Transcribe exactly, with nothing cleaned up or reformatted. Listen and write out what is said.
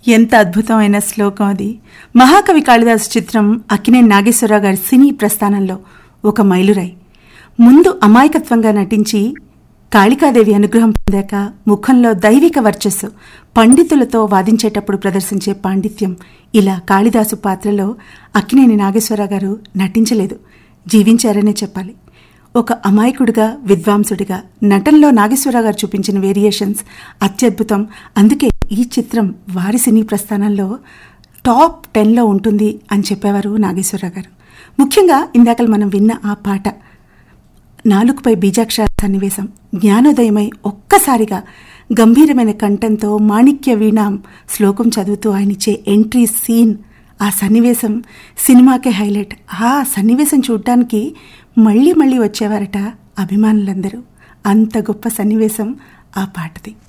ఎంత అద్భుతమైన శ్లోకం అది. మహాకవి కాళిదాసు చిత్రం అక్కినేని నాగేశ్వరరావు గారి సినీ ప్రస్థానంలో ఒక మైలురాయి. ముందు అమాయకత్వంగా నటించి కాళికాదేవి అనుగ్రహం పొందాక ముఖంలో దైవిక వర్చస్సు, పండితులతో వాదించేటప్పుడు ప్రదర్శించే పాండిత్యం, ఇలా కాళిదాసు పాత్రలో అక్కినేని నాగేశ్వరరావు గారు నటించలేదు, జీవించారనే చెప్పాలి. ఒక అమాయకుడిగా, విద్వాంసుడిగా నటనలో నాగేశ్వరరావు గారు చూపించిన వేరియేషన్స్ అత్యద్భుతం. అందుకే ఈ చిత్రం వారి సినీ ప్రస్థానంలో టాప్ టెన్లో ఉంటుంది అని చెప్పేవారు నాగేశ్వరరావు గారు. ముఖ్యంగా ఇందాక మనం విన్న ఆ పాట, నాలుగుపై బీజాక్షర సన్నివేశం, జ్ఞానోదయమై ఒక్కసారిగా గంభీరమైన కంఠంతో మాణిక్య వీణాం శ్లోకం చదువుతూ ఆయన ఇచ్చే ఎంట్రీ సీన్, ఆ సన్నివేశం సినిమాకే హైలైట్. ఆ సన్నివేశం చూడటానికి మళ్ళీ మళ్ళీ వచ్చేవారట అభిమానులందరూ. అంత గొప్ప సన్నివేశం ఆ పాటది.